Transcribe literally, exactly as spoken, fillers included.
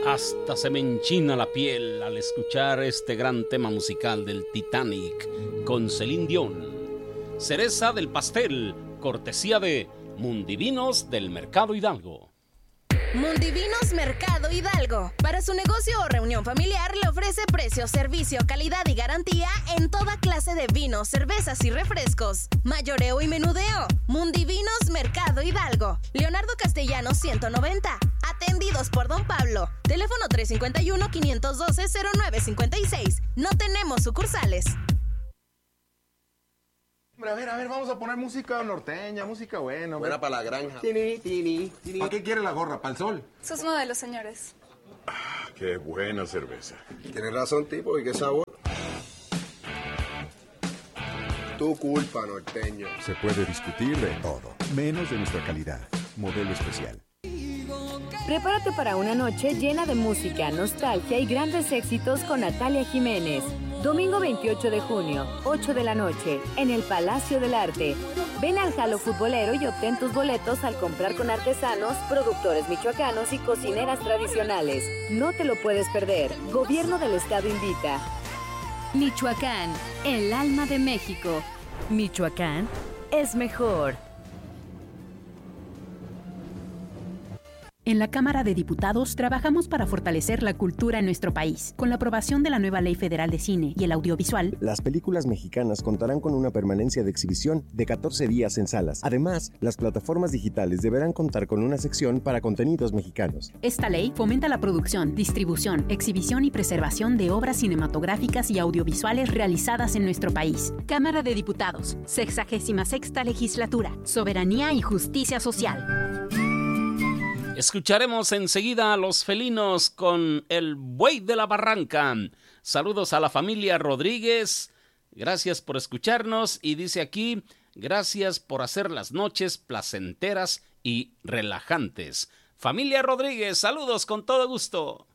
Hasta se me enchina la piel al escuchar este gran tema musical del Titanic con Celine Dion. Cereza del pastel, cortesía de Mundivinos del Mercado Hidalgo. Mundivinos Mercado Hidalgo. Para su negocio o reunión familiar le ofrece precio, servicio, calidad y garantía en toda clase de vinos, cervezas y refrescos. Mayoreo y menudeo. Mundivinos Mercado Hidalgo. Leonardo Castellanos ciento noventa. Atendidos por Don Pablo. Teléfono tres cinco uno, cinco uno dos, cero nueve cinco seis. No tenemos sucursales. A ver, a ver, vamos a poner música norteña, música buena. Buena para la granja. Tini, tini, tini. ¿Para qué quiere la gorra? ¿Para el sol? Sus modelos, señores. Ah, qué buena cerveza. Tienes razón, tipo, ¿y qué sabor? Tu culpa, norteño. Se puede discutir de todo, menos de nuestra calidad. Modelo especial. Prepárate para una noche llena de música, nostalgia y grandes éxitos con Natalia Jiménez. Domingo veintiocho de junio, ocho de la noche, en el Palacio del Arte. Ven al Jalo Futbolero y obtén tus boletos al comprar con artesanos, productores michoacanos y cocineras tradicionales. No te lo puedes perder. Gobierno del Estado invita. Michoacán, el alma de México. Michoacán es mejor. En la Cámara de Diputados trabajamos para fortalecer la cultura en nuestro país. Con la aprobación de la nueva Ley Federal de Cine y el Audiovisual, las películas mexicanas contarán con una permanencia de exhibición de catorce días en salas. Además, las plataformas digitales deberán contar con una sección para contenidos mexicanos. Esta ley fomenta la producción, distribución, exhibición y preservación de obras cinematográficas y audiovisuales realizadas en nuestro país. Cámara de Diputados, sexagésima sexta Legislatura, Soberanía y Justicia Social. Escucharemos enseguida a Los Felinos con El Buey de la Barranca. Saludos a la familia Rodríguez. Gracias por escucharnos. Y dice aquí, gracias por hacer las noches placenteras y relajantes. Familia Rodríguez, saludos con todo gusto.